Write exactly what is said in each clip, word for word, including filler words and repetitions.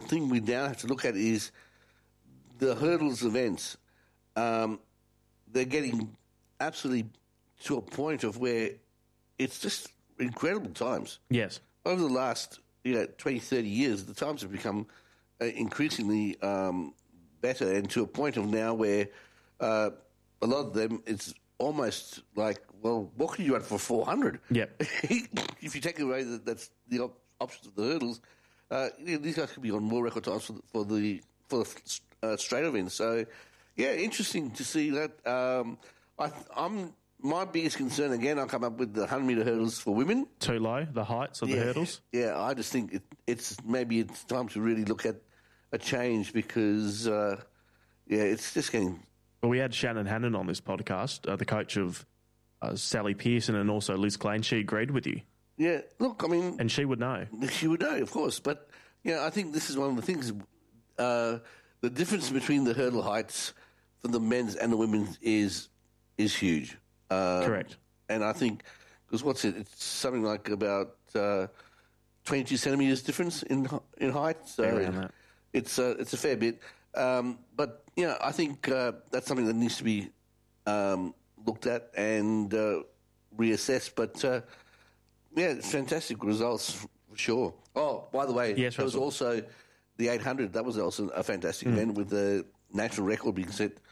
thing we now have to look at is the hurdles events. Um, they're getting absolutely to a point of where it's just incredible times. Yes. Over the last you know, twenty, thirty years, the times have become uh, increasingly um, better, and to a point of now where uh, a lot of them, it's almost like, well, what can you run for four hundred? Yep. If you take away that, that's the op- options of the hurdles, uh, you know, these guys could be on more record times for the for the, for the uh, straight events. So, yeah, interesting to see that. Um, I, I'm my biggest concern again. I'll come up with the hundred meter hurdles for women. Too low, the heights of yeah, the hurdles. Yeah, I just think it, it's maybe it's time to really look at a change because uh, yeah, it's just getting. Well, we had Shannon Hannon on this podcast, uh, the coach of uh, Sally Pearson and also Liz Klein. She agreed with you. Yeah, look, I mean, and she would know. She would know, of course, but yeah, I think this is one of the things. Uh, the difference between the hurdle heights for the men's and the women's is is huge. Um, Correct. And I think, because what's it? It's something like about uh, twenty-two centimetres difference in in height. So that. it's uh, it's a fair bit. Um, but yeah, I think uh, that's something that needs to be um, looked at and uh, reassessed. But uh, yeah, it's fantastic results for sure. Oh, by the way, yes, there was Russell. also the eight hundred. That was also a fantastic mm. event with the national record being set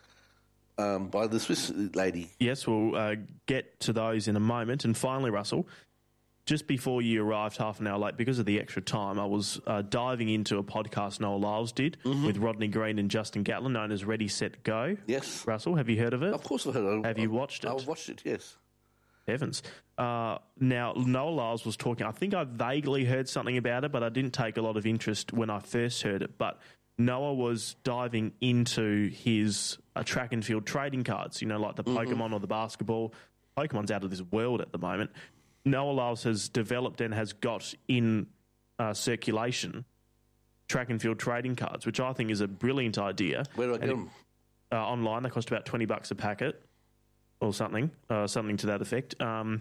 um, by the Swiss lady. Yes, we'll uh, get to those in a moment. And finally, Russell, just before you arrived half an hour late, because of the extra time, I was uh, diving into a podcast Noah Lyles did mm-hmm. with Rodney Green and Justin Gatlin, known as Ready, Set, Go. Yes. Russell, have you heard of it? Of course I've heard of it. Have you watched it? I've watched it, yes. Heavens. Uh, now, Noah Lyles was talking, I think I vaguely heard something about it, but I didn't take a lot of interest when I first heard it. But Noah was diving into his uh, track and field trading cards, you know, like the mm-hmm. Pokemon or the basketball. Pokemon's out of this world at the moment. Noah Lyles has developed and has got in uh, circulation track and field trading cards, which I think is a brilliant idea. Where do I get and them? It, uh, online, they cost about twenty bucks a packet. Or something, uh, something to that effect. Um,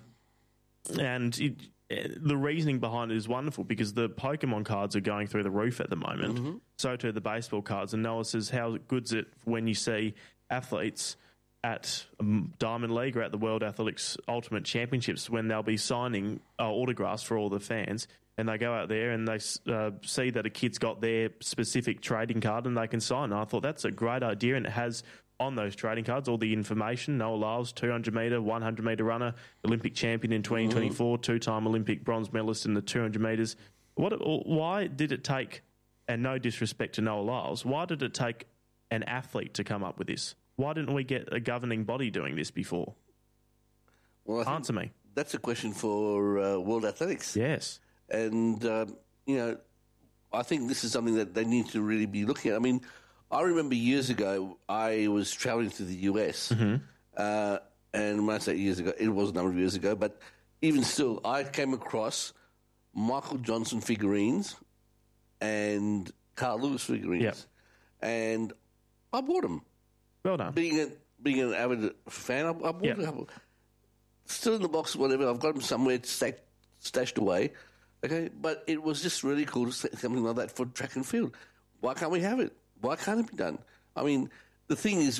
and it, the reasoning behind it is wonderful because the Pokemon cards are going through the roof at the moment. Mm-hmm. So too the baseball cards. And Noah says, how good's it when you see athletes at um, Diamond League or at the World Athletics Ultimate Championships when they'll be signing uh, autographs for all the fans, and they go out there and they uh, see that a kid's got their specific trading card and they can sign. And I thought that's a great idea, and it has on those trading cards all the information. Noah Lyles, two hundred metre, one hundred metre runner, Olympic champion in twenty twenty-four, mm-hmm. two-time Olympic bronze medalist in the two hundred metres. What? Why did it take, and no disrespect to Noah Lyles, why did it take an athlete to come up with this? Why didn't we get a governing body doing this before? Well, I think Answer me. That's a question for uh, World Athletics. Yes. And, um, you know, I think this is something that they need to really be looking at. I mean, I remember years ago, I was travelling to the U S, mm-hmm. uh, and when I say years ago, it was a number of years ago, but even still, I came across Michael Johnson figurines and Carl Lewis figurines, yep. and I bought them. Well done. Being, a, being an avid fan, I, I bought yep. a couple. Still in the box, whatever, I've got them somewhere stacked, stashed away, okay, but it was just really cool to see something like that for track and field. Why can't we have it? Why can't it be done? I mean, the thing is,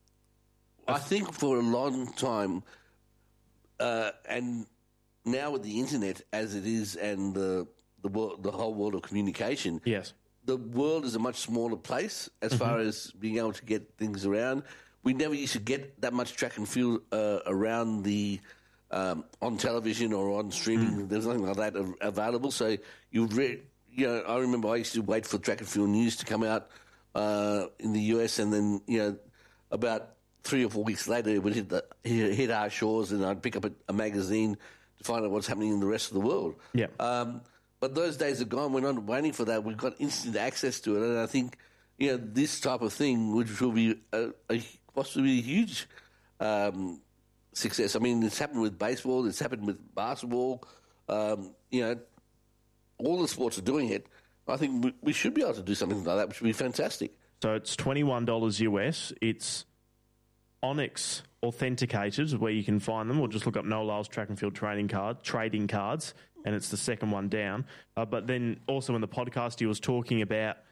I think for a long time, uh, and now with the internet as it is, and the the world, the whole world of communication, yes, the world is a much smaller place as mm-hmm. far as being able to get things around. We never used to get that much track and field uh, around the um, on television or on streaming. Mm. There's nothing like that av- available. So you re- you know, I remember I used to wait for track and field news to come out uh, in the U S, and then you know about three or four weeks later it would hit the hit our shores, and I'd pick up a, a magazine to find out what's happening in the rest of the world. Yeah. Um, but those days are gone. We're not waiting for that. We've got instant access to it, and I think you know this type of thing, which will be a, a possibly a huge um, success. I mean, it's happened with baseball. It's happened with basketball. Um, you know, all the sports are doing it. I think we, we should be able to do something like that, which would be fantastic. So it's twenty-one dollars U S. It's Onyx authenticated, where you can find them, or just look up Noah Lyles track and field trading card, trading cards, and it's the second one down. Uh, but then also in the podcast, he was talking about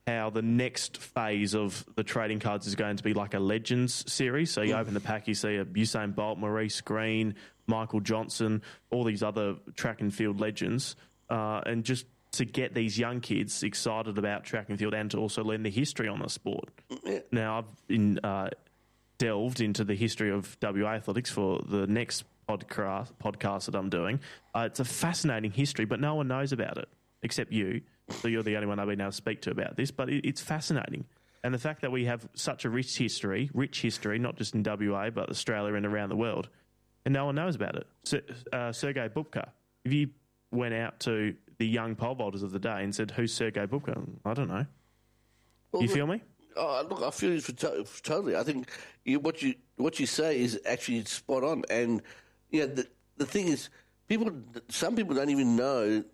how the next phase of the trading cards is going to be like a Legends series. So you open the pack, you see a Usain Bolt, Maurice Green, Michael Johnson, all these other track and field legends, uh, and just to get these young kids excited about track and field and to also learn the history on the sport. Yeah. Now, I've been, uh, delved into the history of W A athletics for the next podcast, podcast that I'm doing. Uh, it's a fascinating history, but no one knows about it except you. So you're the only one I've been able to speak to about this, but it, it's fascinating. And the fact that we have such a rich history, rich history, not just in W A, but Australia and around the world, and no one knows about it. So, uh, Sergei Bubka, if you went out to the young pole vaulters of the day and said, who's Sergei Bubka? I don't know. Well, you feel me? Oh, look, I feel you for, to- for totally. I think you, what you what you say is actually spot on. And, you know, the, the thing is, people, some people don't even know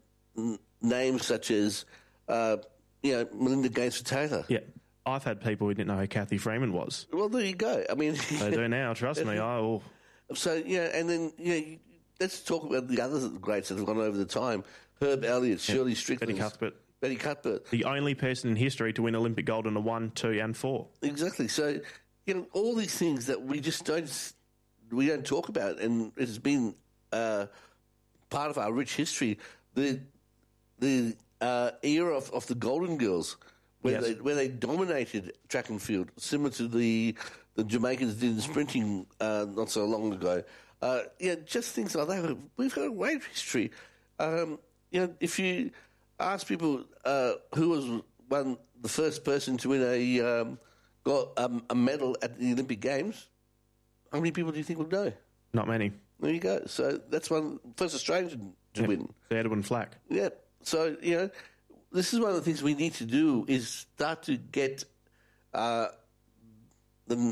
names such as, uh, you know, Melinda Gaines Taylor. Yeah. I've had people who didn't know who Kathy Freeman was. Well, there you go. I mean... They do now, trust me. I will... So, yeah, and then, you know, let's talk about the other greats that have gone over the time. Herb Elliott, yeah. Shirley Strickland. Betty Cuthbert. Betty Cuthbert. The only person in history to win Olympic gold in a one, two and four. Exactly. So, you know, all these things that we just don't... We don't talk about, and it has been uh, part of our rich history. The... the uh, era of, of the Golden Girls, where yes. they where they dominated track and field, similar to the the Jamaicans did in sprinting uh, not so long ago. Uh, yeah, just things like that. We've got a great history. Um, you know, if you ask people uh, who was one the first person to win a um, got um, a medal at the Olympic Games, how many people do you think would know? Not many. There you go. So that's one first Australian to yep. win. Edwin Flack. Yeah. So, you know, this is one of the things we need to do is start to get uh, the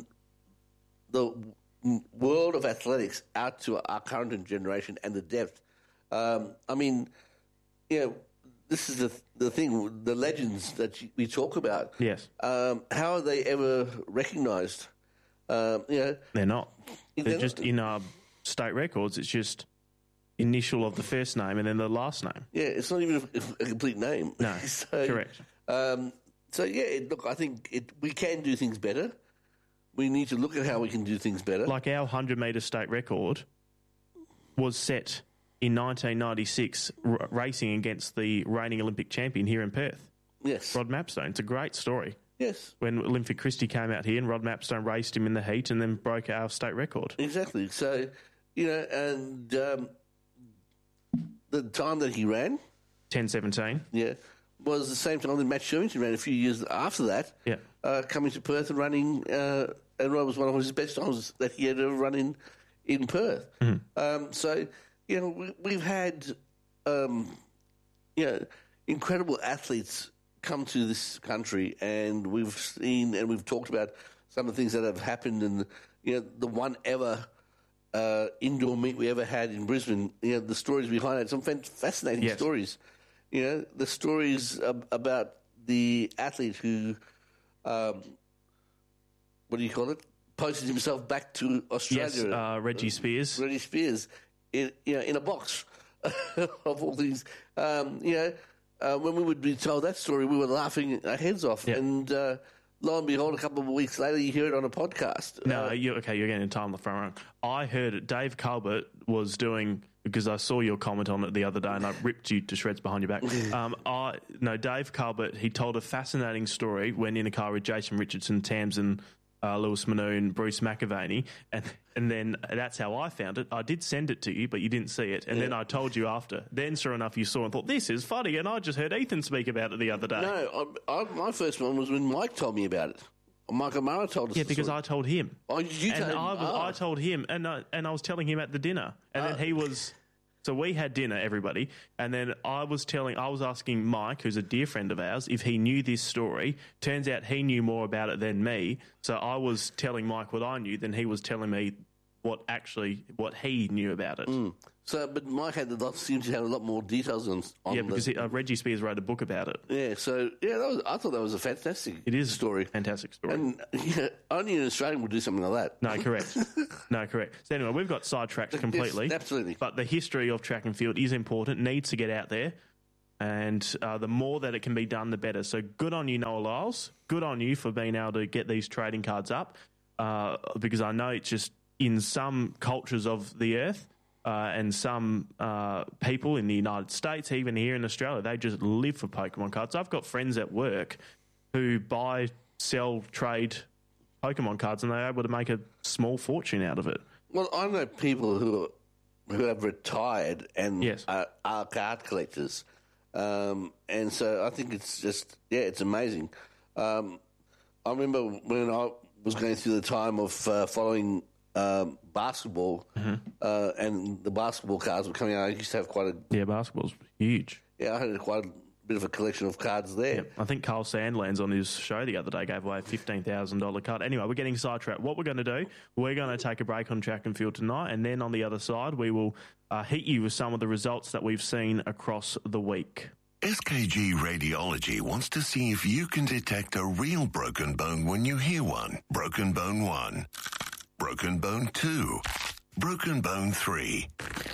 the world of athletics out to our current generation and the depth. Um, I mean, you know, this is the the thing, the legends that we talk about. Yes. Um, how are they ever recognised? Um, you know, they're not. They're, they're just not. in our state records. It's just initial of the first name and then the last name. Yeah, it's not even a, a complete name. No, so, correct. Um, so, yeah, look, I think it, we can do things better. We need to look at how we can do things better. Like our one hundred metre state record was set in nineteen ninety-six r- racing against the reigning Olympic champion here in Perth. Yes. Rod Mapstone. It's a great story. Yes. When Olympic Christie came out here and Rod Mapstone raced him in the heat and then broke our state record. Exactly. So, you know, and... Um, the time that he ran, ten seventeen, yeah, was the same time that Matt Shervington ran a few years after that. Yeah, uh, coming to Perth and running, uh, and it was one of his best times that he had ever run in in Perth. Mm-hmm. Um, so you know we, we've had um, you know incredible athletes come to this country, and we've seen and we've talked about some of the things that have happened, and you know the one ever. Uh, indoor meet we ever had in Brisbane, you know, the stories behind it, some fascinating yes. stories. You know, the stories ab- about the athlete who, um, what do you call it, posted himself back to Australia. Yes, uh, Reggie Spears. Reggie Spears, in, you know, in a box of all these. Um, you know, uh, when we would be told that story, we were laughing our heads off. Yep. And uh, lo and behold, a couple of weeks later, you hear it on a podcast. No, uh, you okay, you're getting time on the front row. I heard it. Dave Colbert was doing, because I saw your comment on it the other day and I ripped you to shreds behind your back. um, I No, Dave Colbert, he told a fascinating story when in a car with Jason Richardson, Tamsin, uh, Lewis Manoon, Bruce McAvaney, and and then that's how I found it. I did send it to you, but you didn't see it. And yeah. then I told you after. Then, sure enough, you saw and thought, this is funny, and I just heard Ethan speak about it the other day. No, I, I, my first one was when Mike told me about it. Mike O'Mara told us. Yeah, because I told him. Oh, you and told him? I, was, oh. I told him, and I, and I was telling him at the dinner, and oh. then he was. So we had dinner, everybody, and then I was telling, I was asking Mike, who's a dear friend of ours, if he knew this story. Turns out he knew more about it than me. So I was telling Mike what I knew, then he was telling me what actually what he knew about it. Mm. So, but Mike had a lot, seemed to have a lot more details on. on yeah, because the, he, uh, Reggie Spears wrote a book about it. Yeah, so yeah, that was, I thought that was a fantastic. It is story, a fantastic story, and yeah, only an Australian would do something like that. No, correct. no, correct. So anyway, we've got sidetracked completely. Yes, absolutely. But the history of track and field is important. Needs to get out there. And uh, the more that it can be done, the better. So good on you, Noah Lyles. Good on you for being able to get these trading cards up, uh, because I know it's just in some cultures of the earth uh, and some uh, people in the United States, even here in Australia, they just live for Pokemon cards. I've got friends at work who buy, sell, trade Pokemon cards, and they're able to make a small fortune out of it. Well, I know people who who have retired and Yes. are, are card collectors. Um, and so I think it's just, yeah, it's amazing. Um, I remember when I was going through the time of uh, following um, basketball, mm-hmm. uh, and the basketball cards were coming out. I used to have quite a... Yeah, basketball's huge. Yeah, I had quite a bit of a collection of cards there. Yep. I think Carl Sandlands on his show the other day gave away a fifteen thousand dollars card. Anyway, we're getting sidetracked. What we're going to do, we're going to take a break on track and field tonight, and then on the other side, we will uh, hit you with some of the results that we've seen across the week. S K G Radiology wants to see if you can detect a real broken bone when you hear one. Broken bone one. Broken bone two. Broken bone three.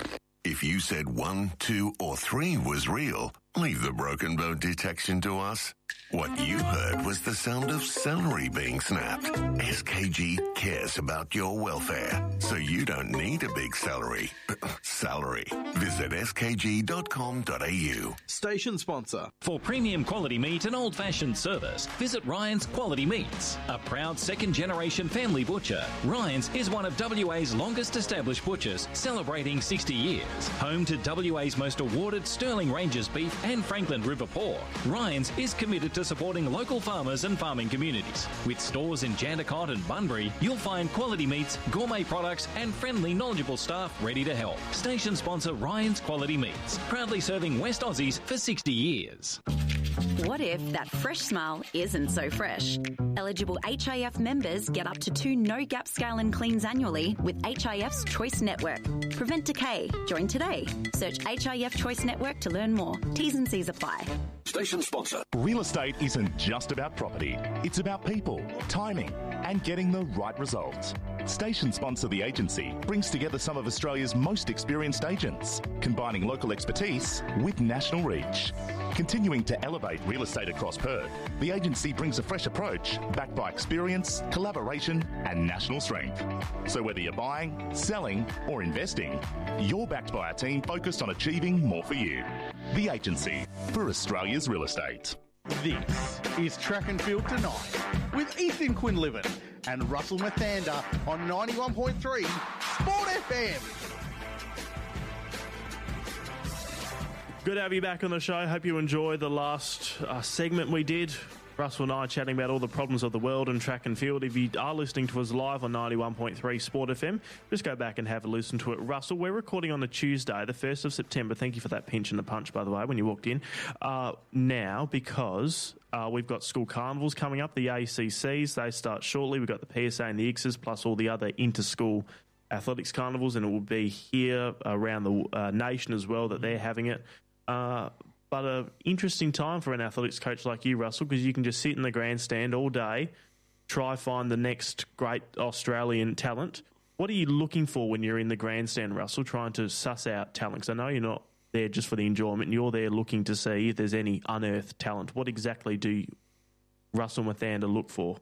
If you said one, two, or three was real, leave the broken bone detection to us. What you heard was the sound of celery being snapped. S K G cares about your welfare, so you don't need a big celery. Salary. Visit s k g dot com dot a u. Station sponsor. For premium quality meat and old-fashioned service, visit Ryan's Quality Meats. A proud second-generation family butcher, Ryan's is one of W A's longest-established butchers, celebrating sixty years. Home to W A's most awarded Sterling Ranges beef and Franklin River pork, Ryan's is committed to supporting local farmers and farming communities. With stores in Jandakot and Bunbury, you'll find quality meats, gourmet products, and friendly, knowledgeable staff ready to help. Station sponsor Ryan's Quality Meats, proudly serving West Aussies for sixty years. What if that fresh smile isn't so fresh? Eligible H I F members get up to two no-gap scale and cleans annually with H I F's Choice Network. Prevent decay. Join today. Search H I F Choice Network to learn more. T's and C's apply. Station sponsor. Real estate isn't just about property. It's about people, timing, and getting the right results. Station sponsor The Agency brings together some of Australia's most experienced agents, combining local expertise with national reach. Continuing to elevate real estate across Perth, The Agency brings a fresh approach backed by experience, collaboration, and national strength. So whether you're buying, selling, or investing, you're backed by a team focused on achieving more for you. The Agency, for Australia's real estate. This is Track and Field Tonight with Ethan Quinlivan and Russell Mathander on ninety-one point three Sport F M. Good to have you back on the show. Hope you enjoyed the last uh, segment we did. Russell and I chatting about all the problems of the world and track and field. If you are listening to us live on ninety-one point three Sport F M, just go back and have a listen to it. Russell, we're recording on a Tuesday, the first of September. Thank you for that pinch and the punch, by the way, when you walked in. Uh, now, because uh, we've got school carnivals coming up, the A C Cs, they start shortly. We've got the P S A and the I G S S, plus all the other inter-school athletics carnivals, and it will be here around the uh, nation as well that they're having it. Uh, but an interesting time for an athletics coach like you, Russell, because you can just sit in the grandstand all day, try find the next great Australian talent. What are you looking for when you're in the grandstand, Russell, trying to suss out talent? Because I know you're not there just for the enjoyment. You're there looking to see if there's any unearthed talent. What exactly do you, Russell Mathander look for?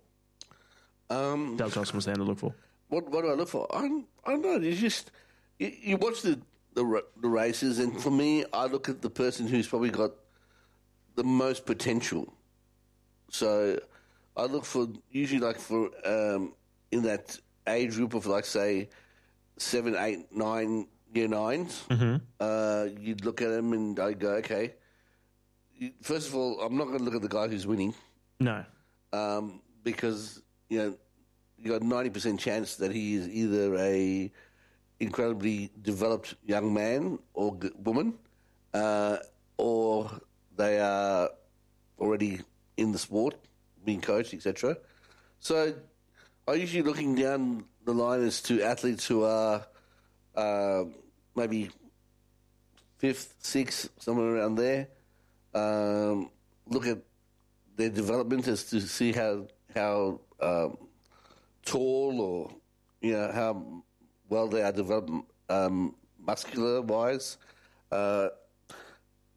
Um, Does Russell Mathander look for? What, what do I look for? I don't, I don't know. You just you, you watch the, the the races, and for me, I look at the person who's probably got the most potential. So I look for usually like for um, in that age group of like say seven, eight, nine year nines. Mm-hmm. Uh, you'd look at them and I go, okay. First of all, I'm not going to look at the guy who's winning. No, um, because you know you got ninety percent chance that he is either a incredibly developed young man or g- woman, uh, or they are already in the sport, being coached, et cetera. So I'm usually looking down the line as to athletes who are uh, maybe fifth, sixth, somewhere around there. Um, look at their development as to see how how um, tall or you know how well they are developed um, muscular wise. Uh,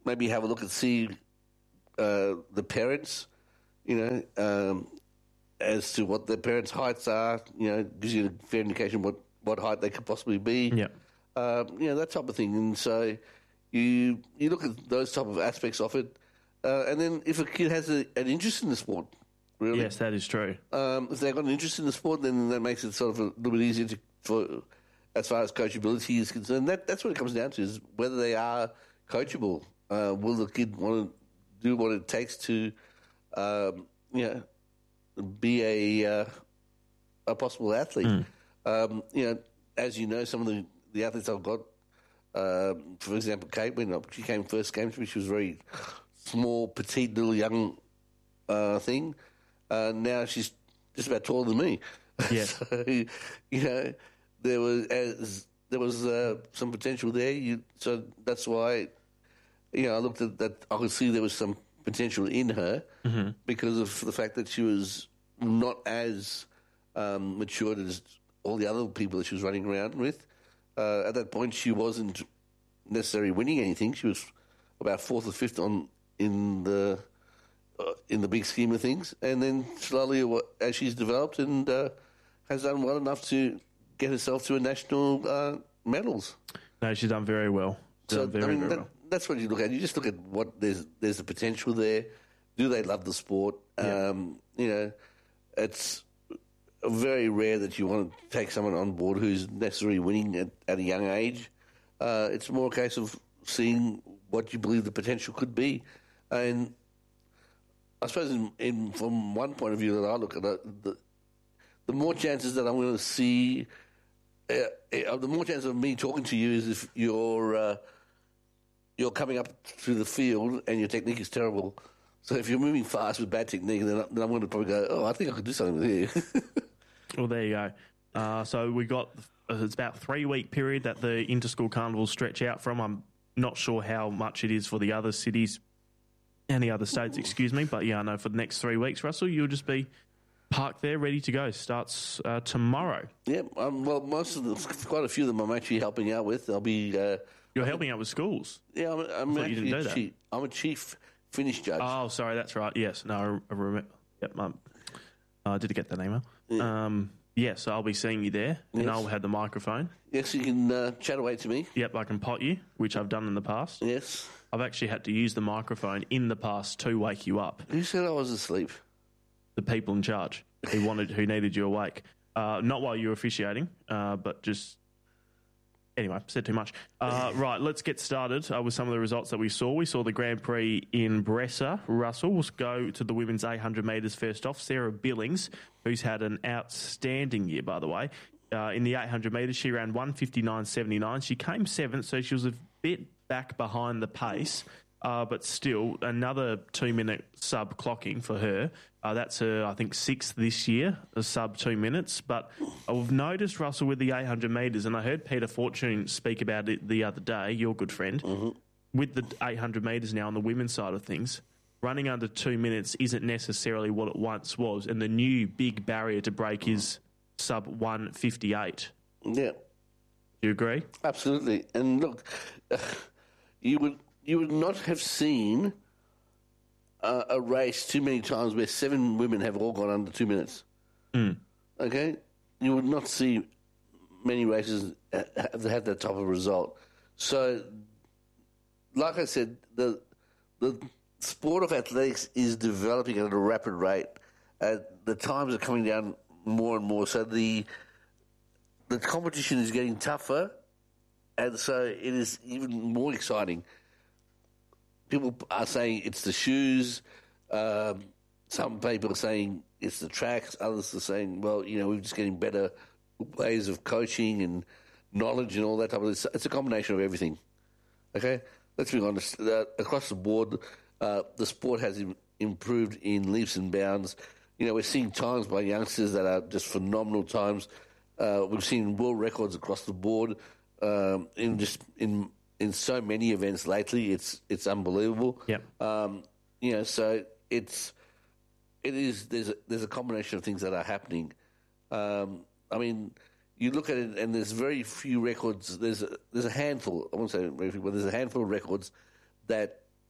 maybe have a look and see uh, the parents, you know, um, as to what their parents' heights are. You know, gives you a fair indication what, what height they could possibly be. Yeah. Um, you know, that type of thing. And so you you look at those type of aspects of it. Uh, and then if a kid has a, an interest in the sport, really. Yes, that is true. Um, if they've got an interest in the sport, then that makes it sort of a little bit easier to, for as far as coachability is concerned. That, that's what it comes down to, is whether they are coachable. Uh, will the kid want to do what it takes to, um, you know, be a uh, a possible athlete? Mm. Um, you know, as you know, some of the, the athletes I've got, uh, for example, Kate, when she came first came to me, she was very small, petite, little young uh, thing. Uh, now she's just about taller than me. Yeah. So, you know, there was as there was uh, some potential there. You, so that's why, you know, I looked at that. I could see there was some potential in her mm-hmm. because of the fact that she was not as um, matured as all the other people that she was running around with. Uh, at that point, she wasn't necessarily winning anything. She was about fourth or fifth on in the uh, in the big scheme of things, and then slowly, as she's developed and uh, has done well enough to get herself to a national uh, medals. No, she's done very well. She's So done very, I mean, very that, well. that's what you look at. You just look at what there's there's the potential there. Do they love the sport? Yeah. Um, you know, it's very rare that you want to take someone on board who's necessarily winning at, at a young age. Uh, it's more a case of seeing what you believe the potential could be. And I suppose in, in, from one point of view that I look at it, the, the more chances that I'm going to see, uh, uh, the more chances of me talking to you is if you're, uh, you're coming up through the field and your technique is terrible. So if you're moving fast with bad technique, then, I, then I'm going to probably go, oh, I think I could do something with you. Well, there you go. Uh, so we got, uh, it's about a three-week period that the inter-school carnivals stretch out from. I'm not sure how much it is for the other cities and the other states, excuse me. But, yeah, I know for the next three weeks, Russell, you'll just be parked there, ready to go. Starts uh, tomorrow. Yeah, um, well, most of them, quite a few of them I'm actually helping out with. I'll be... Uh, You're helping out with schools? Yeah, I'm, I'm I thought you actually didn't do a that. chief, I'm a chief finish judge. Oh, sorry, that's right. Yes, no, I I remember. Yep, um, I did get that email. Yeah. Um, yeah, so I'll be seeing you there, and Yes. I'll have the microphone. Yes, you can uh, chat away to me. Yep, I can pot you, which I've done in the past. Yes. I've actually had to use the microphone in the past to wake you up. Who said I was asleep? The people in charge who wanted, who needed you awake. Uh, not while you were officiating, uh, but just... Anyway, said too much. Uh, right, let's get started uh, with some of the results that we saw. We saw the Grand Prix in Brescia. Russell, we'll go to the women's eight hundred metres first off. Sarah Billings, who's had an outstanding year, by the way. Uh, in the eight hundred metres, she ran one fifty-nine seventy-nine. She came seventh, so she was a bit back behind the pace, uh, but still another two-minute sub-clocking for her. Uh, that's her, I think, sixth this year, a sub two minutes. But I've noticed, Russell, with the eight hundred metres, and I heard Peter Fortune speak about it the other day, your good friend, mm-hmm. with the eight hundred metres now on the women's side of things, running under two minutes isn't necessarily what it once was, and the new big barrier to break is sub one fifty-eight. Yeah. Do you agree? Absolutely. And look, uh, you would you would not have seen uh, a race too many times where seven women have all gone under two minutes. Mm. Okay? You would not see many races that have that type of result. So, like I said, the the sport of athletics is developing at a rapid rate. Uh, the times are coming down more and more. So the the competition is getting tougher, and so it is even more exciting. People are saying it's the shoes. Um, some people are saying it's the tracks. Others are saying, well, you know, we're just getting better ways of coaching and knowledge and all that type of thing. It's a combination of everything. Okay? Let's be honest. Uh, across the board, uh, the sport has im- improved in leaps and bounds. You know, we're seeing times by youngsters that are just phenomenal times. Uh, we've seen world records across the board um, in just in in so many events lately. It's it's unbelievable. Yep. Um, you know, so it's it is there's a, there's a combination of things that are happening. Um, I mean, you look at it, and there's very few records. There's a, there's a handful. I won't say very few, but there's a handful of records that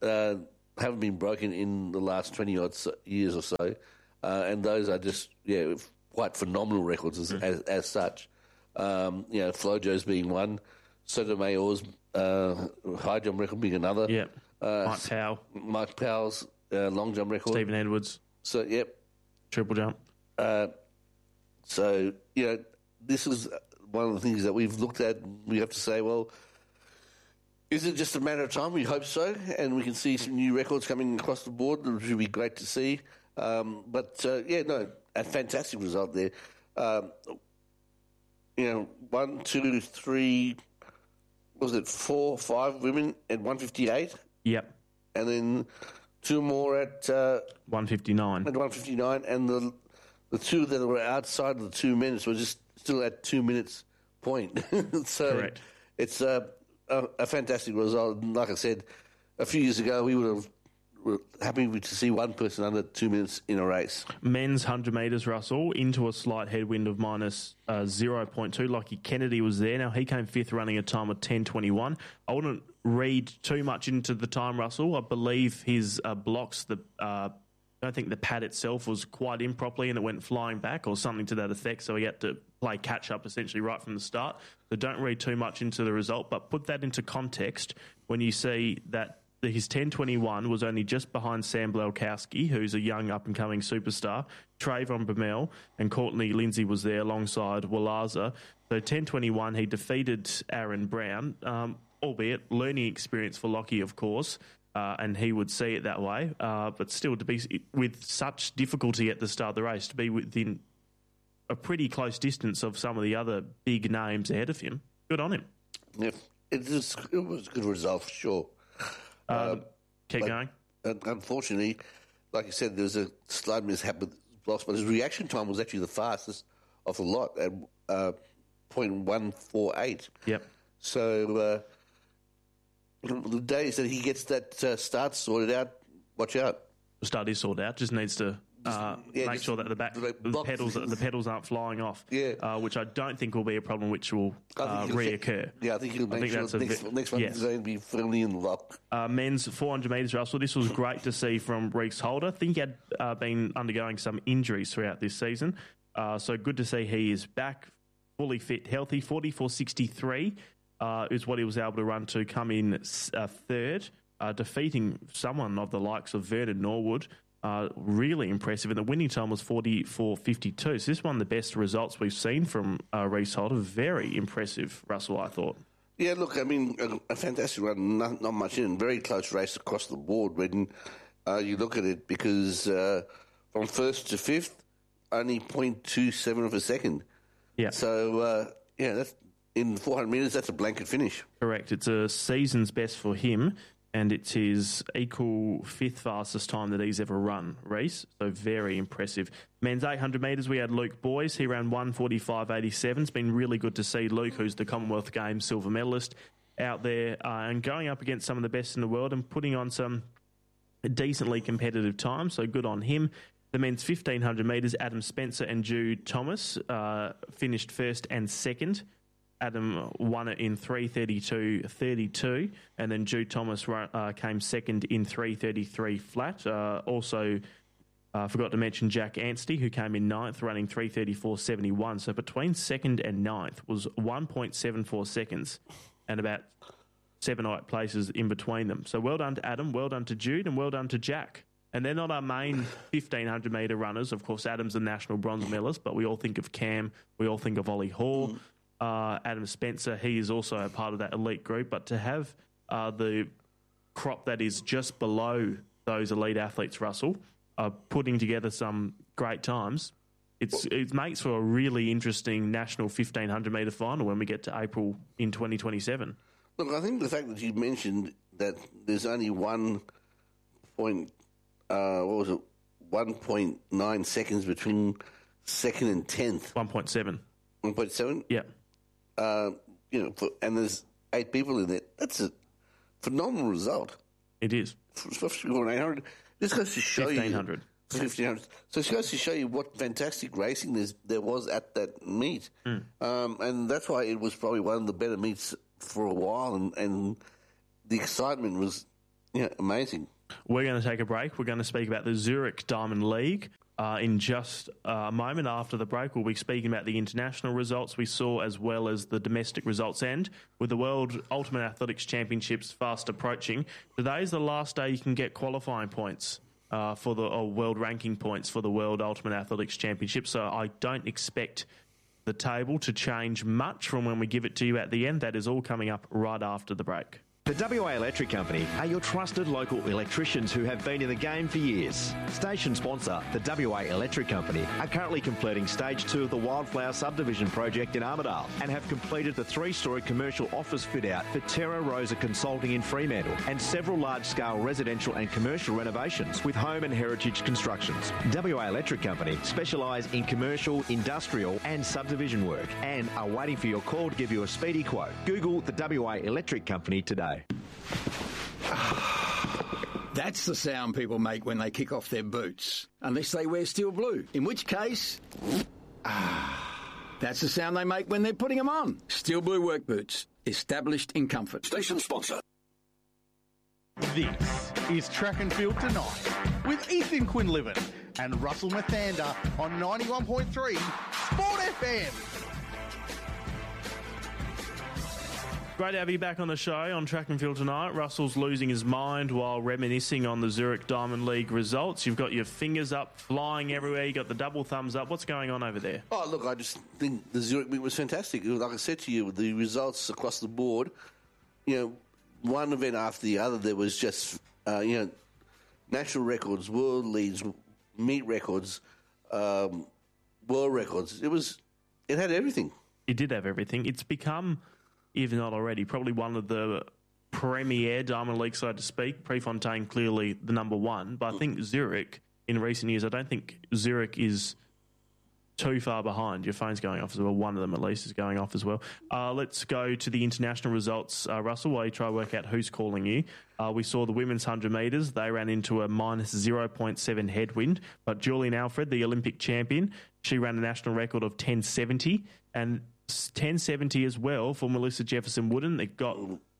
uh, haven't been broken in the last twenty odd years or so, uh, and those are just yeah quite phenomenal records as mm. as, as such. Um, you know, Flojo's being one, Sotomayor's uh, high jump record being another. Yeah, uh, Mike Powell, Mike Powell's uh, long jump record. Stephen Edwards. So yep, triple jump. Uh, so you know, this is one of the things that we've looked at. We have to say, well, is it just a matter of time? We hope so, and we can see some new records coming across the board, which would be great to see. Um, but uh, yeah, no, a fantastic result there. Um, you know, one, two, three, was it four, five women at one fifty-eight? Yep. And then two more at uh, one fifty-nine. At one fifty-nine, and the the two that were outside of the two minutes were just still at two minutes point. So correct. It's a, a, a fantastic result. And like I said, a few years ago we would have were happy to see one person under two minutes in a race. Men's one hundred metres, Russell, into a slight headwind of minus uh, zero point two. Lucky Kennedy was there. Now, he came fifth running a time of ten twenty-one. I wouldn't read too much into the time, Russell. I believe his uh, blocks, the uh, I don't think the pad itself was quite improperly and it went flying back or something to that effect, so he had to play catch-up essentially right from the start. So don't read too much into the result, but put that into context when you see that his ten twenty-one was only just behind Sam Blelkowski, who's a young up-and-coming superstar. Trayvon Bamel and Courtney Lindsay was there alongside Walaza. So ten twenty-one, he defeated Aaron Brown, um, albeit learning experience for Lockie, of course, uh, and he would see it that way. Uh, but still, to be with such difficulty at the start of the race, to be within a pretty close distance of some of the other big names ahead of him, good on him. Yeah, it was, it was a good result for sure. Um, um, keep going. Unfortunately, like you said, there was a slight mishap with blocks, but his reaction time was actually the fastest of the lot at uh, point one four eight. Yep. So uh, the days that he gets that uh, start sorted out, watch out. The start is sorted out. Just needs to uh, yeah, make just sure that the back the the pedals the pedals aren't flying off. Yeah. Uh, which I don't think will be a problem, which will uh, reoccur. Yeah, I think he'll make think sure that's the a next, vi- next one yes. is going to be firmly in the lock. Uh, men's four hundred metres, Russell. This was great to see from Reese Holder. I think he had uh, been undergoing some injuries throughout this season. Uh, so good to see he is back, fully fit, healthy. forty-four sixty-three uh, is what he was able to run to come in uh, third, uh, defeating someone of the likes of Vernon Norwood. Uh, really impressive. And the winning time was forty-four fifty-two. So this is one of the best results we've seen from uh, Reese Holder. Very impressive, Russell, I thought. Yeah, look, I mean, a, a fantastic run, not, not much in. Very close race across the board when uh, you look at it, because uh, from first to fifth, only zero point two seven of a second. Yeah. So, uh, yeah, that's in four hundred metres, that's a blanket finish. Correct. It's a season's best for him, and it's his equal fifth fastest time that he's ever run, Reese. So very impressive. Men's eight hundred metres, we had Luke Boyes. He ran one forty-five eighty-seven. It's been really good to see Luke, who's the Commonwealth Games silver medalist, out there uh, and going up against some of the best in the world and putting on some decently competitive time. So good on him. The men's fifteen hundred metres, Adam Spencer and Jude Thomas uh, finished first and second. Adam won it in three thirty-two thirty-two, and then Jude Thomas uh, came second in three thirty-three flat. Uh, also, I uh, forgot to mention Jack Anstey, who came in ninth, running three thirty-four seventy-one. So between second and ninth was one point seven four seconds and about seven or eight places in between them. So well done to Adam, well done to Jude, and well done to Jack. And they're not our main fifteen hundred metre runners. Of course, Adam's a national bronze medalist, but we all think of Cam, we all think of Ollie Hall. Mm. Uh, Adam Spencer, he is also a part of that elite group, but to have uh, the crop that is just below those elite athletes, Russell, uh, putting together some great times, it's, it makes for a really interesting national fifteen hundred metre final when we get to April in twenty twenty-seven. Look, I think the fact that you mentioned that there's only one point, uh, what was it, one point nine seconds between second and tenth. one point seven. one point seven? Yeah. Uh, you know, for, and there's eight people in it. That's a phenomenal result. It is. Especially going eight hundred. This goes to show fifteen hundred. you... fifteen hundred. So it goes to show you what fantastic racing there's, there was at that meet. Mm. Um, and that's why it was probably one of the better meets for a while. And, and the excitement was Yeah, amazing. We're going to take a break. We're going to speak about the Zurich Diamond League uh, in just a moment. After the break, we'll be speaking about the international results we saw as well as the domestic results. And with the World Ultimate Athletics Championships fast approaching, today is the last day you can get qualifying points uh, for the or world ranking points for the World Ultimate Athletics Championship. So I don't expect the table to change much from when we give it to you at the end. That is all coming up right after the break. The W A Electric Company are your trusted local electricians who have been in the game for years. Station sponsor, the W A Electric Company, are currently completing stage two of the Wildflower Subdivision project in Armidale and have completed the three-storey commercial office fit-out for Terra Rosa Consulting in Fremantle and several large-scale residential and commercial renovations with home and heritage constructions. W A Electric Company specialise in commercial, industrial and subdivision work and are waiting for your call to give you a speedy quote. Google the W A Electric Company today. That's the sound people make when they kick off their boots, unless they wear steel blue, in which case, that's the sound they make when they're putting them on. Steel blue work boots, established in comfort. Station sponsor. This is Track and Field Tonight with Ethan Quinlivan and Russell Mathander on ninety-one point three Sport F M. Great to have you back on the show on Track and Field tonight. Russell's losing his mind while reminiscing on the Zurich Diamond League results. You've got your fingers up, flying everywhere. You got the double thumbs up. What's going on over there? Oh, look, I just think the Zurich meet was fantastic. Like I said to you, the results across the board, you know, one event after the other, there was just, uh, you know, national records, world leads, meet records, um, world records. It was, it had everything. It did have everything. It's become, if not already, probably one of the premier Diamond League side to speak. Prefontaine clearly the number one, but I think Zurich in recent years, I don't think Zurich is too far behind. Your phone's going off as well. One of them at least is going off as well. Uh, let's go to the international results, uh, Russell, while you try to work out who's calling you. Uh, we saw the women's one hundred metres. They ran into a minus zero point seven headwind, but Julian Alfred, the Olympic champion, she ran a national record of ten seventy, and ten seventy as well for Melissa Jefferson-Wooden. It got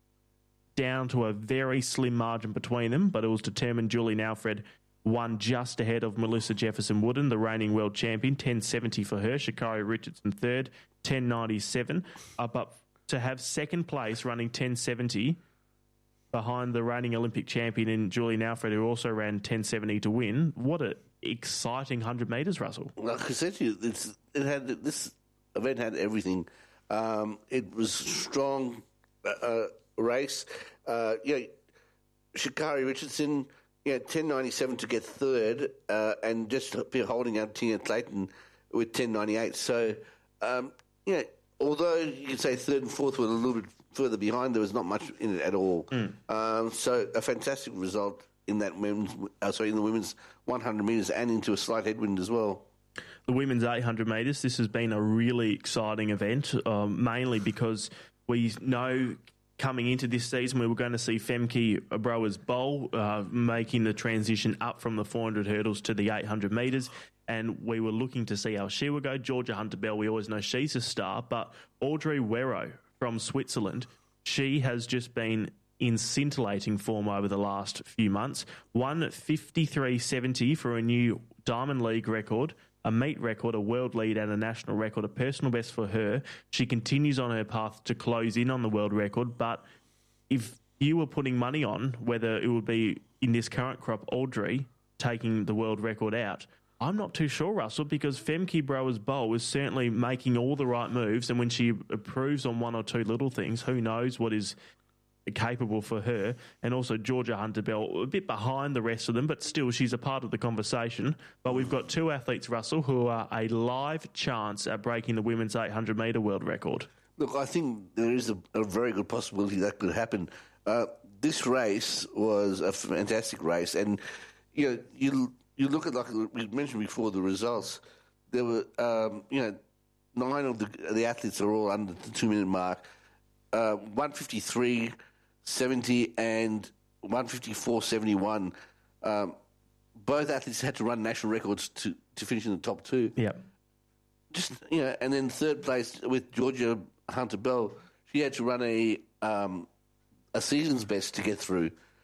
down to a very slim margin between them, but it was determined Julian Alfred won just ahead of Melissa Jefferson-Wooden, the reigning world champion. ten seventy for her. Sha'Carri Richardson third, ten ninety-seven. Uh, but to have second place running ten seventy behind the reigning Olympic champion in Julian Alfred, who also ran ten seventy to win, what an exciting one hundred metres, Russell. Like I said to you, it's, it had this event had everything. Um, it was a strong uh, race. Uh, yeah, Sha'Carri Richardson, yeah, ten ninety-seven to get third, uh, and just be holding out Tina Clayton with ten ninety-eight. So, um, yeah, although you could say third and fourth were a little bit further behind, there was not much in it at all. Mm. Um, so, a fantastic result in that women's, uh, sorry, in the women's one hundred metres and into a slight headwind as well. The women's eight hundred metres, this has been a really exciting event, um, mainly because we know coming into this season we were going to see Femke Brouwers-Bol uh, making the transition up from the four hundred hurdles to the eight hundred metres, and we were looking to see how she would go. Georgia Hunter-Bell, we always know she's a star, but Audrey Werro from Switzerland, she has just been in scintillating form over the last few months. Won fifty-three seventy for a new Diamond League record, a meet record, a world lead and a national record, a personal best for her. She continues on her path to close in on the world record, but if you were putting money on whether it would be in this current crop Audrey taking the world record out, I'm not too sure, Russell, because Femke Brouwers-Bol is certainly making all the right moves, and when she improves on one or two little things, who knows what is capable for her. And also Georgia Hunter-Bell, a bit behind the rest of them, but still she's a part of the conversation. But we've got two athletes, Russell, who are a live chance at breaking the women's eight hundred metre world record. Look, I think there is a, a very good possibility that could happen. Uh, this race was a fantastic race, and you know, you you look at, like we mentioned before, the results. There were um, you know nine of the the athletes are all under the two minute mark. Uh, one fifty-three seventy and one fifty-four seventy-one. Um, both athletes had to run national records to, to finish in the top two. Yeah. Just, you know, and then third place with Georgia Hunter-Bell, she had to run a um, a season's best to get through.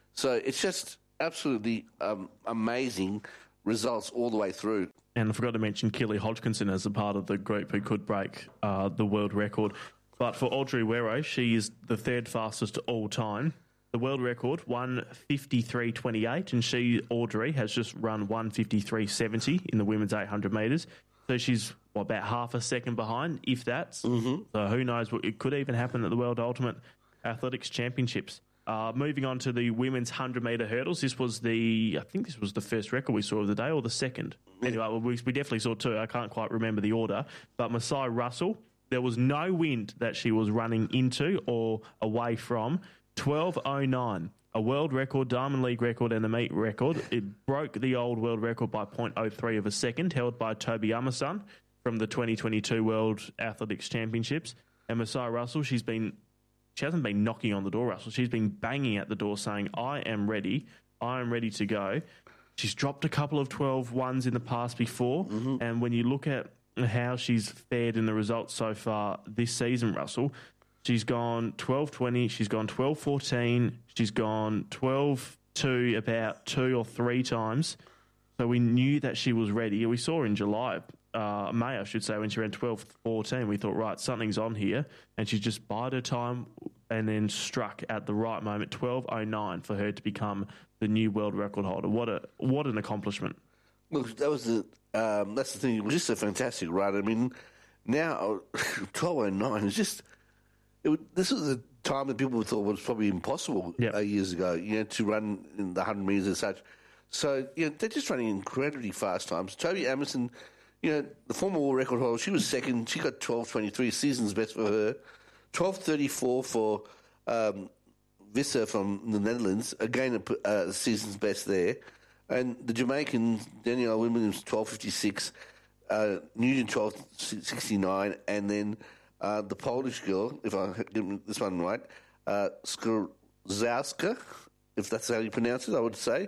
So it's just absolutely um, amazing results all the way through. And I forgot to mention Keely Hodgkinson as a part of the group who could break uh, the world record. But for Audrey Wero, she is the third fastest all time. The world record, one fifty-three twenty-eight, and she, Audrey, has just run one fifty-three seventy in the women's eight hundred metres. So she's what, about half a second behind, if that's. Mm-hmm. So who knows, what it could even happen at the World Ultimate Athletics Championships. Uh, moving on to the women's one hundred metre hurdles. This was the, I think this was the first record we saw of the day, or the second. Anyway, well, we, we definitely saw two. I can't quite remember the order. But Masai Russell, there was no wind that she was running into or away from. twelve oh nine, a world record, Diamond League record and a meet record. It broke the old world record by point oh three of a second, held by Toby Amason from the twenty twenty-two World Athletics Championships. And Masai Russell, she's been... She hasn't been knocking on the door, Russell. She's been banging at the door saying, I am ready. I am ready to go. She's dropped a couple of twelve ones in the past before. Mm-hmm. And when you look at how she's fared in the results so far this season, Russell, she's gone twelve twenty, she's gone twelve fourteen, she's gone twelve two about two or three times. So we knew that she was ready. We saw her in July, uh, May, I should say, when she ran twelve fourteen. We thought, right, something's on here. And she just bided her time and then struck at the right moment, twelve oh nine, for her to become the new world record holder. What a what an accomplishment. Look, that was the, um, that's the thing. It was just a fantastic run. I mean, now twelve oh nine is just... It would, this was a time that people thought was probably impossible yep. uh, years ago, you know, to run in the one hundred metres and such. So, you know, they're just running incredibly fast times. Toby Amason, you know, the former world record holder, she was second. She got twelve twenty-three, season's best for her. twelve thirty-four for um, Visser from the Netherlands, again a uh, season's best there. And the Jamaican, Danielle Williams, twelve fifty-six, uh, Newton, twelve sixty-nine, and then... Uh, the Polish girl, if I get this one right, uh, Skrzałka, if that's how you pronounce it, I would say,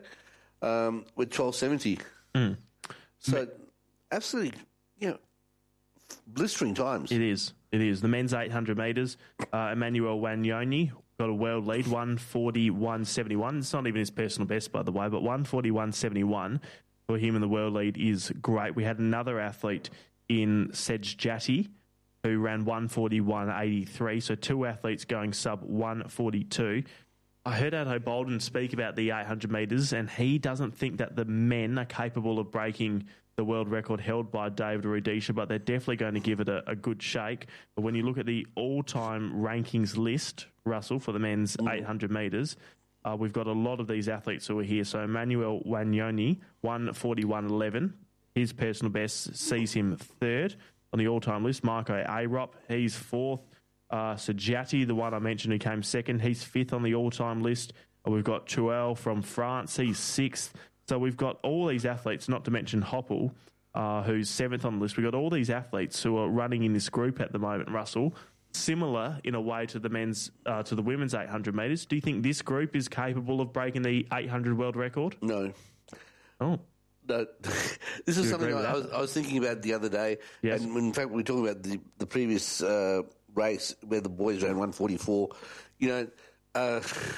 um, with twelve seventy. Mm. So, absolutely, you know, blistering times. It is. It is. The men's eight hundred metres, uh, Emmanuel Wanyoni got a world lead, one forty-one seventy-one. It's not even his personal best, by the way, but one forty-one seventy-one for him in the world lead is great. We had another athlete in Sedge Jatti, who ran one forty-one eighty-three, so two athletes going sub one forty-two. I heard Addo Bolden speak about the eight hundred metres, and he doesn't think that the men are capable of breaking the world record held by David Rudisha, but they're definitely going to give it a, a good shake. But when you look at the all-time rankings list, Russell, for the men's mm. eight hundred metres, uh, we've got a lot of these athletes who are here. So Emmanuel Wanyoni, one forty-one eleven. His personal best sees him third on the all-time list. Marco Arop, he's fourth. Uh, Sajati, the one I mentioned who came second, he's fifth on the all-time list. Uh, we've got Tuel from France, he's sixth. So we've got all these athletes, not to mention Hoppel, uh, who's seventh on the list. We've got all these athletes who are running in this group at the moment, Russell, similar in a way to the men's, uh, to the women's eight hundred metres. Do you think this group is capable of breaking the eight hundred world record? No. Oh. No, this is something I, I, was, I was thinking about the other day. Yes. And in fact, we were talking about the, the previous uh, race where the boys ran one forty-four. You know, uh,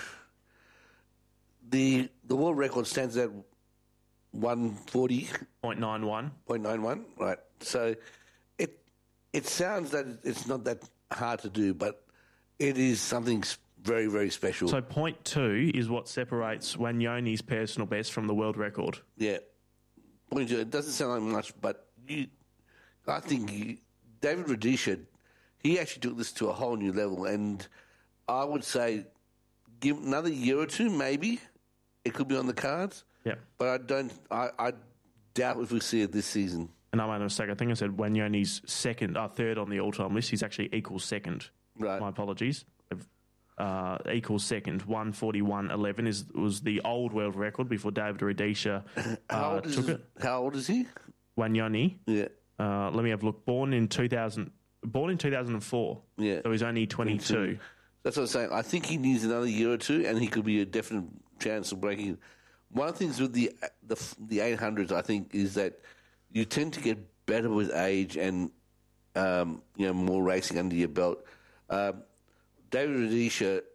the the world record stands at one forty point nine one. point nine one, right. So it it sounds that it's not that hard to do, but it is something very, very special. So point two is what separates Wanyoni's personal best from the world record. Yeah. Point two, it doesn't sound like much, but you, I think you, David Rudisha, he actually took this to a whole new level, and I would say give another year or two, maybe, it could be on the cards. Yeah. But I don't, I, I doubt if we see it this season. And I made a mistake. I think I said Wanyoni's second, uh, third on the all-time list. He's actually equals second. Right. My apologies. Uh, equals second. one forty-one eleven is was the old world record before David Rudisha uh, took it. How old is he? Wanyoni. Yeah. Uh, let me have a look. Born in two thousand. Born in two thousand four. Yeah. So he's only twenty-two. That's what I'm saying. I think he needs another year or two, and he could be a definite chance of breaking it. One of the things with the the the eight hundreds, I think, is that you tend to get better with age and um, you know, more racing under your belt. Um, David Rudisha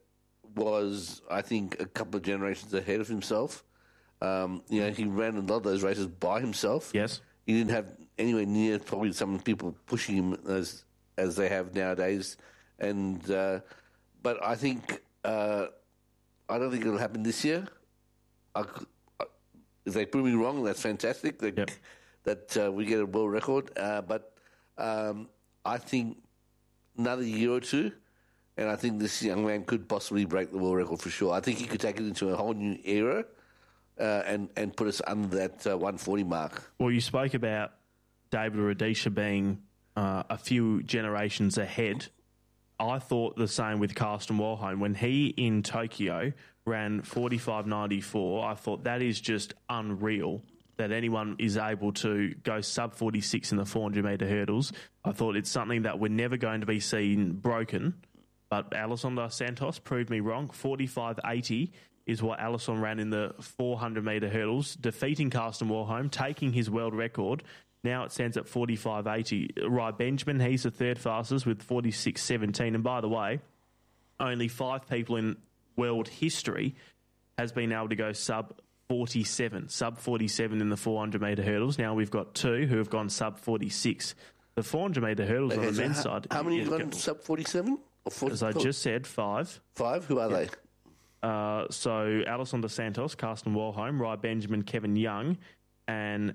was, I think, a couple of generations ahead of himself. Um, you know, he ran a lot of those races by himself. Yes. He didn't have anywhere near probably some people pushing him as as they have nowadays. And uh, but I think uh, I don't think it'll happen this year. I, I, if they prove me wrong, that's fantastic. That, yep. that uh, we get a world record. Uh, but um, I think another year or two, and I think this young man could possibly break the world record for sure. I think he could take it into a whole new era. Uh, and, and put us under that uh, one forty mark. Well, you spoke about David Rudisha being uh, a few generations ahead. I thought the same with Carsten Warholm. When he, in Tokyo, ran forty-five ninety-four, I thought that is just unreal that anyone is able to go sub forty-six in the four hundred metre hurdles. I thought it's something that we're never going to be seen broken. But Alisson dos Santos proved me wrong. forty-five eighty is what Alisson ran in the four hundred metre hurdles, defeating Carsten Warholm, taking his world record. Now it stands at forty-five eighty. Rai Benjamin, he's the third fastest with forty-six seventeen. And by the way, only five people in world history has been able to go sub forty-seven, sub forty-seven in the four hundred metre hurdles. Now we've got two who have gone sub forty-six. The four hundred metre hurdles okay, on the so men's how, side. How many have gone sub forty-seven? As I just said, five. Five? Who are yeah. they? Uh, so Alisson dos Santos, Carsten Warholm, Rai Benjamin, Kevin Young, and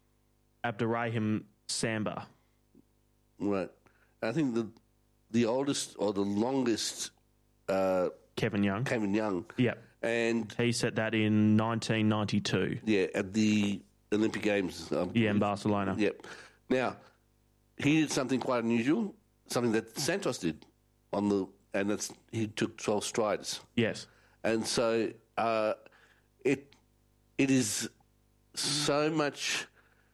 Abdurrahim Samba. Right. I think the the oldest or the longest... Uh, Kevin Young. Kevin Young. Yeah. And he set that in nineteen ninety-two. Yeah, at the Olympic Games. Um, yeah, in Barcelona. Yep. Now, he did something quite unusual, something that Santos did on the... And that's he took twelve strides. Yes. And so uh, it it is so much.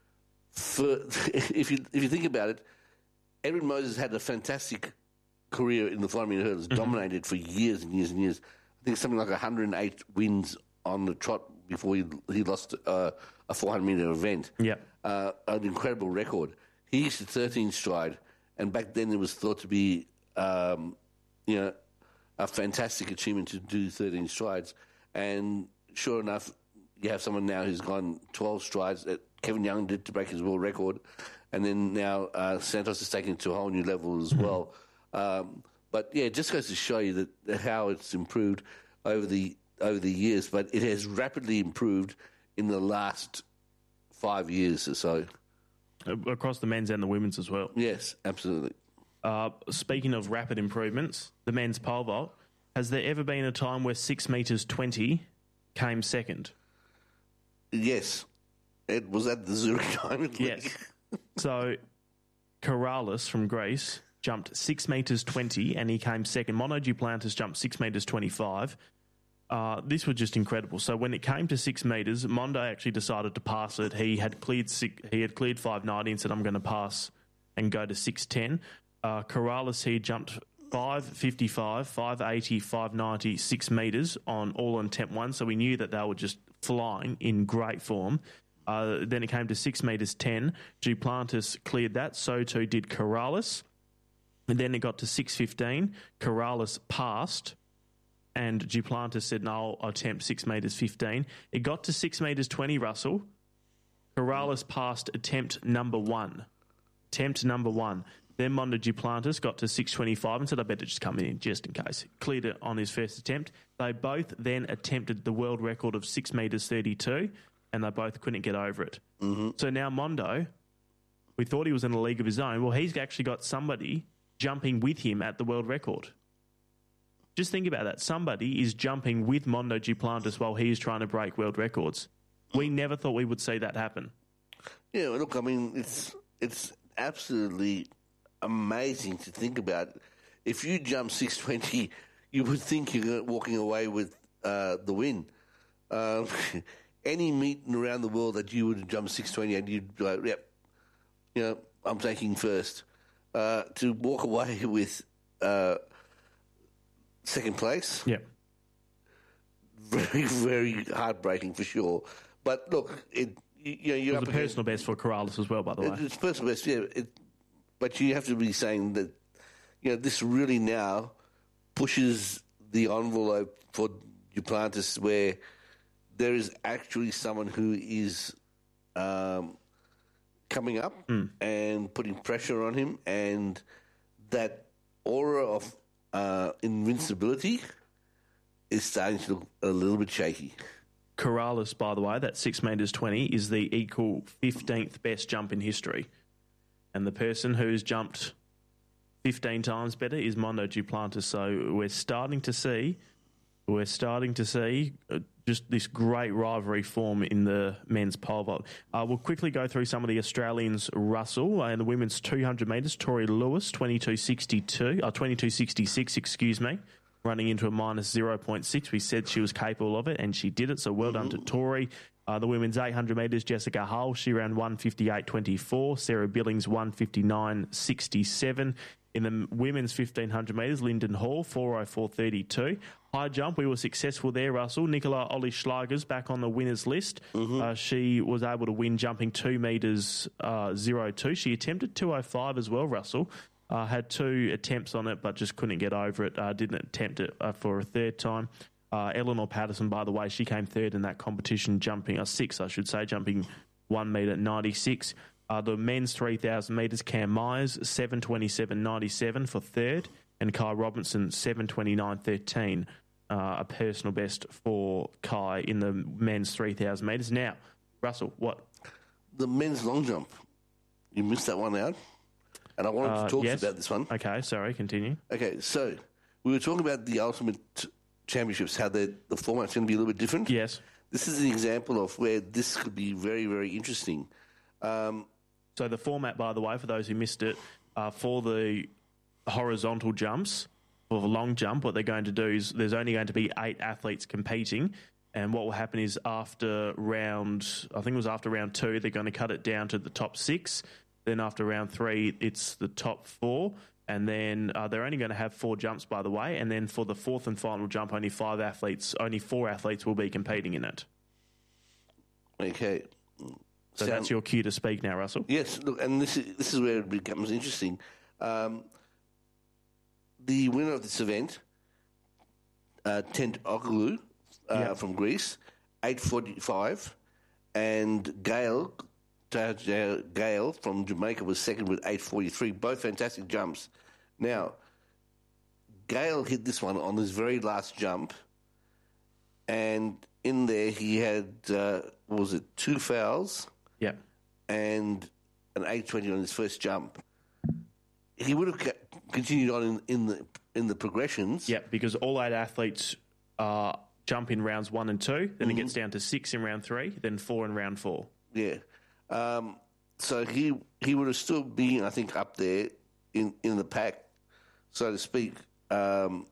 For, if you if you think about it, Edwin Moses had a fantastic career in the four hundred metre hurdles, mm-hmm. dominated for years and years and years. I think something like one hundred eight wins on the trot before he he lost uh, a four hundred metre event. Yeah, uh, an incredible record. He used to thirteen stride, and back then it was thought to be, um, you know. a fantastic achievement to do thirteen strides. And sure enough, you have someone now who's gone twelve strides that Kevin Young did to break his world record. And then now uh, Santos is taking it to a whole new level as mm-hmm. well. Um, but, yeah, it just goes to show you that, that how it's improved over the over the years. But it has rapidly improved in the last five years or so. Across the men's and the women's as well. Yes, absolutely. Uh, speaking of rapid improvements, the men's pole vault, has there ever been a time where six metres twenty came second? Yes. It was at the Zurich Diamond League. Yes. So, Corrales from Greece jumped six metres twenty and he came second. Mondo Duplantis jumped six metres twenty-five. Uh, this was just incredible. So when it came to six metres, Mondo actually decided to pass it. He had cleared six, he had cleared five ninety and said, I'm going to pass and go to six ten. Uh, Corrales, he jumped five fifty-five, five eighty, five ninety, six metres on all on temp one, so we knew that they were just flying in great form. Uh, then it came to six metres ten. Duplantis cleared that, so too did Corrales. And then it got to six fifteen. Corrales passed, and Duplantis said, no, I'll attempt six metres fifteen. It got to six metres twenty, Russell. Corrales passed attempt number one. Attempt number one. Then Mondo Duplantis got to six twenty-five and said, I better just come in just in case. Cleared it on his first attempt. They both then attempted the world record of six metres thirty-two, and they both couldn't get over it. Mm-hmm. So now Mondo, we thought he was in a league of his own. Well, he's actually got somebody jumping with him at the world record. Just think about that. Somebody is jumping with Mondo Duplantis while he is trying to break world records. We never thought we would see that happen. Yeah, look, I mean, it's it's absolutely amazing to think about. If you jump six twenty, you would think you're walking away with uh, the win. Um, any meeting around the world that you would jump six twenty and you'd be like, yep, you know, I'm taking first. Uh, to walk away with uh, second place, yeah, very, very heartbreaking for sure. But look, it you, you know you're it was up a personal best for Corrales as well, by the way. It's personal best, yeah. It, but you have to be saying that you know this really now pushes the envelope for Duplantis where there is actually someone who is um, coming up mm. and putting pressure on him, and that aura of uh, invincibility is starting to look a little bit shaky. Corrales, by the way, that six metres twenty is the equal fifteenth best jump in history. And the person who's jumped fifteen times better is Mondo Duplantis. So we're starting to see, we're starting to see uh, just this great rivalry form in the men's pole vault. Uh, we'll quickly go through some of the Australians. Russell, and the women's two hundred metres, Tori Lewis, twenty-two sixty-two, uh, twenty-two sixty-six, excuse me, running into a minus zero point six. We said she was capable of it, and she did it, so well done to Tori. Uh, the women's eight hundred metres, Jessica Hull, she ran one fifty-eight twenty-four. Sarah Billings, one fifty-nine sixty-seven. In the women's fifteen hundred metres, Lyndon Hall, four oh four thirty-two. High jump, we were successful there, Russell. Nicola Ollie Schlager's back on the winners list. Mm-hmm. Uh, she was able to win jumping two metres uh, zero two. She attempted two oh five as well, Russell. Uh, had two attempts on it, but just couldn't get over it. Uh, didn't attempt it uh, for a third time. Uh, Eleanor Patterson, by the way, she came third in that competition, jumping, uh, six, I should say, jumping one metre ninety-six. Uh, the men's three thousand metres, Cam Myers, seven twenty-seven ninety-seven for third, and Kai Robinson, seven twenty-nine thirteen, uh, a personal best for Kai in the men's three thousand metres. Now, Russell, what? The men's long jump. You missed that one out, and I wanted Uh, to talk yes. to you about this one. Okay, sorry, continue. Okay, so we were talking about the Ultimate Championships, how the the format's going to be a little bit different. Yes. This is an example of where this could be very, very interesting. Um, So the format, by the way, for those who missed it, uh, for the horizontal jumps, for the long jump, what they're going to do is there's only going to be eight athletes competing, and what will happen is after round, I think it was after round two, they're going to cut it down to the top six. Then after round three, it's the top four, and then uh, they're only going to have four jumps, by the way, and then for the fourth and final jump, only five athletes, only four athletes will be competing in it. okay. So Sound- that's your cue to speak now, Russell. Yes, look, and this is this is where it becomes interesting. Um, the winner of this event, uh, Tent Oglu uh, Yeah. from Greece, eight forty-five, and Gail, Gail from Jamaica was second with eight forty-three. Both fantastic jumps. Now, Gail hit this one on his very last jump, and in there he had, uh, what was it, two fouls? Yeah. And an eight twenty on his first jump. He would have ca- continued on in, in the in the progressions. Yeah, because all eight athletes uh, jump in rounds one and two. Then Mm-hmm. it gets down to six in round three, then four in round four. Yeah. Um, so he he would have still been, I think, up there in, in the pack, so to speak, um,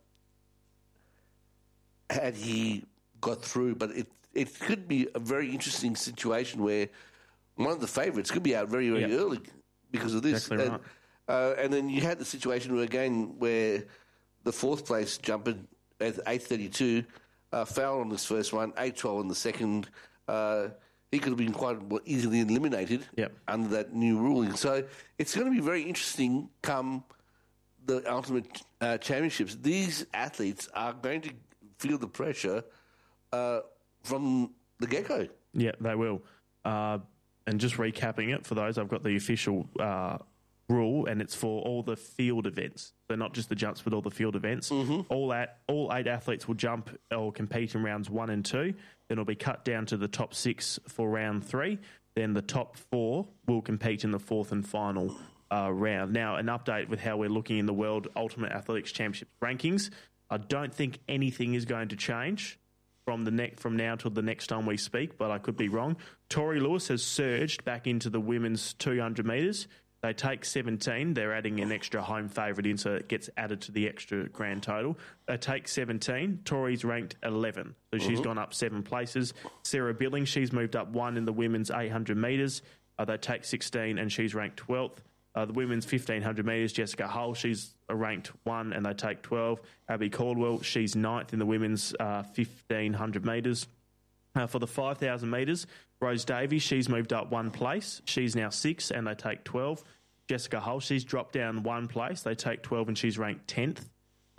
had he got through. But it, it could be a very interesting situation where one of the favourites could be out very, very Yeah. early because of this. Exactly and, right. uh, and then you had the situation where, again, where the fourth place jumper at eight thirty-two uh, fouled on this first one, eight twelve on the second. Uh, he could have been quite easily eliminated Yep. under that new ruling. So it's going to be very interesting come the Ultimate uh, Championships. These athletes are going to feel the pressure uh, from the get-go. Yeah, they will. Uh, and just recapping it for those, I've got the official uh, rule, and it's for all the field events. So not just the jumps, but all the field events. Mm-hmm. All at, all eight athletes will jump or compete in rounds one and two. Then it'll be cut down to the top six for round three. Then the top four will compete in the fourth and final uh, round. Now, an update with how we're looking in the World Ultimate Athletics Championship rankings. I don't think anything is going to change from the ne- from now till the next time we speak, but I could be wrong. Tori Lewis has surged back into the women's two hundred metres. They take seventeen. They're adding an extra home favourite in, so it gets added to the extra grand total. They take seventeen. Tori's ranked eleven, so she's Mm-hmm. gone up seven places. Sarah Billings, she's moved up one in the women's eight hundred metres. Uh, they take sixteen, and she's ranked twelfth. Uh, the women's fifteen hundred metres, Jessica Hull, she's ranked one, and they take twelve. Abby Caldwell, she's ninth in the women's uh, fifteen hundred metres. Uh, for the five thousand metres, Rose Davies, she's moved up one place. She's now six, and they take twelve. Jessica Hull, she's dropped down one place. They take twelve, and she's ranked tenth.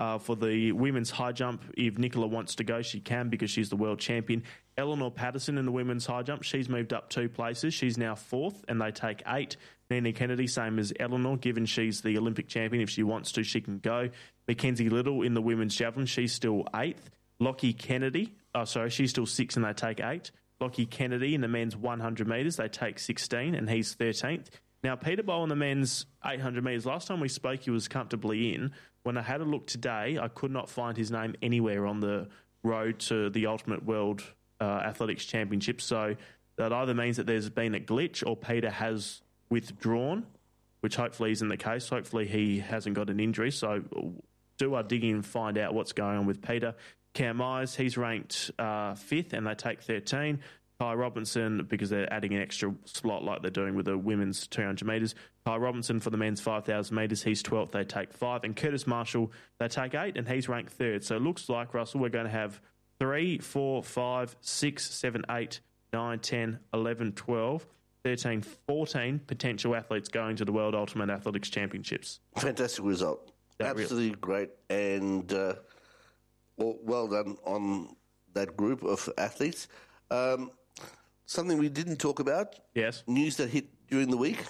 Uh, for the women's high jump, if Nicola wants to go, she can because she's the world champion. Eleanor Patterson in the women's high jump, she's moved up two places. She's now fourth, and they take eight. Nina Kennedy, same as Eleanor, given she's the Olympic champion. If she wants to, she can go. Mackenzie Little in the women's javelin, she's still eighth. Lockie Kennedy, oh, sorry, she's still sixth, and they take eight. Lockie Kennedy in the men's one hundred metres, they take sixteen, and he's thirteenth. Now, Peter Bowl in the men's eight hundred metres, last time we spoke, he was comfortably in. When I had a look today, I could not find his name anywhere on the road to the Ultimate World uh, Athletics Championship. So that either means that there's been a glitch or Peter has withdrawn, which hopefully isn't the case. Hopefully he hasn't got an injury. So do our digging and find out what's going on with Peter. Cam Myers, he's ranked uh, fifth, and they take thirteen. Kai Robinson, because they're adding an extra slot like they're doing with the women's two hundred metres. Kai Robinson for the men's five thousand metres, he's twelfth, they take five. And Curtis Marshall, they take eight, and he's ranked third. So it looks like, Russell, we're going to have three, four, five, six, seven, eight, nine, ten, eleven, twelve, thirteen, fourteen potential athletes going to the World Ultimate Athletics Championships. Fantastic result. That Absolutely real. great. And uh, well, well done on that group of athletes. Um, Something we didn't talk about. Yes. News that hit during the week.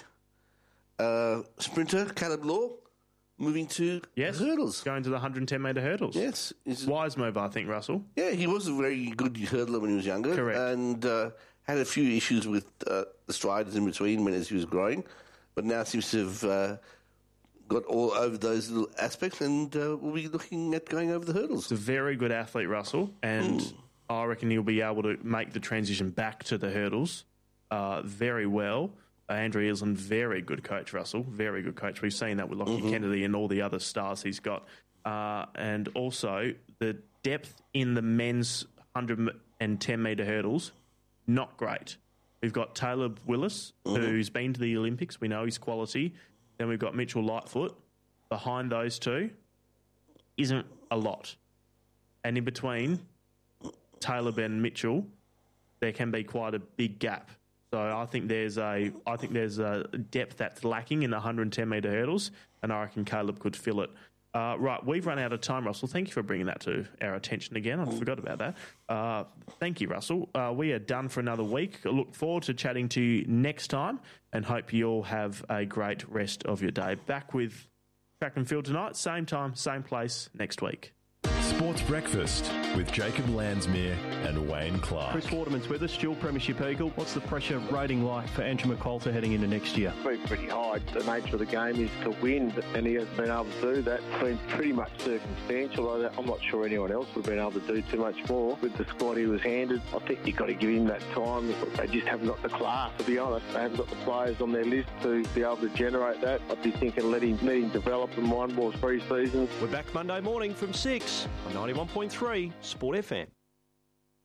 Uh, sprinter Caleb Law moving to yes. hurdles. Going to the one hundred ten metre hurdles. Yes. It's, wise move, I think, Russell. Yeah, he was a very good hurdler when he was younger. Correct. And uh, had a few issues with uh, the strides in between when as he was growing. But now seems to have uh, got all over those little aspects, and uh, we'll be looking at going over the hurdles. It's a very good athlete, Russell, and... Mm. I reckon he'll be able to make the transition back to the hurdles uh, very well. Uh, Andrew Island, very good coach, Russell, very good coach. We've seen that with Lockie mm-hmm. Kennedy and all the other stars he's got. Uh, and also the depth in the men's one hundred ten metre hurdles, not great. We've got Taylor Willis, mm-hmm. who's been to the Olympics. We know his quality. Then we've got Mitchell Lightfoot. Behind those two isn't a lot. And in between... Taylor, Ben, Mitchell, there can be quite a big gap. So I think there's a I think there's a depth that's lacking in the one hundred ten metre hurdles, and I reckon Caleb could fill it. Uh, right, we've run out of time, Russell. Thank you for bringing that to our attention again. I forgot about that. Uh, thank you, Russell. Uh, we are done for another week. I look forward to chatting to you next time, and hope you all have a great rest of your day. Back with Track and Field tonight, same time, same place next week. Sports Breakfast with Jacob Landsmere and Wayne Clark. Chris Waterman's with us, dual premiership Eagle. What's the pressure rating like for Andrew McQualter heading into next year? It's pretty high. The nature of the game is to win, and he hasn't been able to do that. It's been pretty much circumstantial. I'm not sure anyone else would have been able to do too much more with the squad he was handed. I think you've got to give him that time. They just haven't got the class, to be honest. They haven't got the players on their list to be able to generate that. I'd be thinking let him, let him develop in one more three seasons. We're back Monday morning from six on ninety-one point three Sport F M.